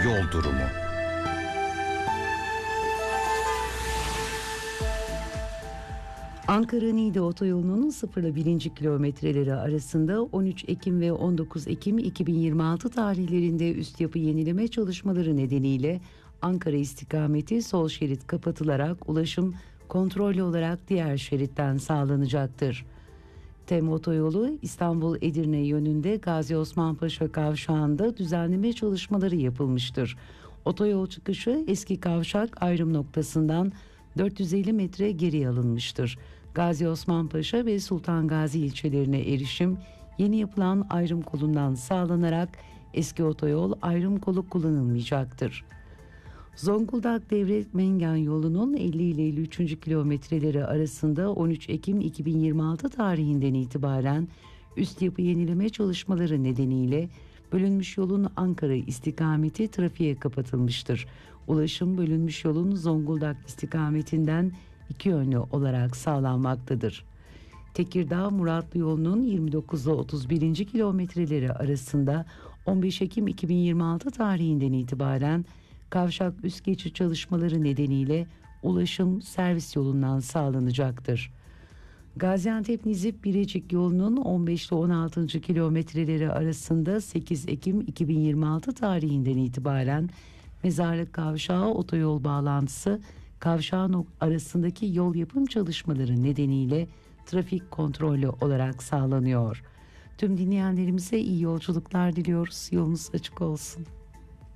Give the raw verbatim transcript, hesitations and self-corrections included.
yol durumu. Ankara-Niğde otoyolunun sıfır ile birinci kilometreleri arasında on üç Ekim ve on dokuz Ekim iki bin yirmi altı tarihlerinde üst yapı yenileme çalışmaları nedeniyle Ankara istikameti sol şerit kapatılarak ulaşım kontrollü olarak diğer şeritten sağlanacaktır. TEM otoyolu İstanbul-Edirne yönünde Gazi Osman Paşa kavşağında düzenleme çalışmaları yapılmıştır. Otoyol çıkışı eski kavşak ayrım noktasından dört yüz elli metre geri alınmıştır. Gazi Osman Paşa ve Sultan Gazi ilçelerine erişim yeni yapılan ayrım kolundan sağlanarak eski otoyol ayrım kolu kullanılmayacaktır. Zonguldak Devlet Mengen yolunun elli ile elli üçüncü kilometreleri arasında on üç Ekim iki bin yirmi altı tarihinden itibaren üst yapı yenileme çalışmaları nedeniyle bölünmüş yolun Ankara istikameti trafiğe kapatılmıştır. Ulaşım bölünmüş yolun Zonguldak istikametinden iki yönlü olarak sağlanmaktadır. Tekirdağ Muratlı yolunun yirmi dokuz ile otuz birinci kilometreleri arasında on beş Ekim iki bin yirmi altı tarihinden itibaren kavşak üst geçiş çalışmaları nedeniyle ulaşım servis yolundan sağlanacaktır. Gaziantep-Nizip Birecik yolunun on beş ile on altıncı kilometreleri arasında sekiz Ekim iki bin yirmi altı tarihinden itibaren Mezarlık Kavşağı otoyol bağlantısı kavşağın arasındaki yol yapım çalışmaları nedeniyle trafik kontrollü olarak sağlanıyor. Tüm dinleyenlerimize iyi yolculuklar diliyoruz. Yolunuz açık olsun.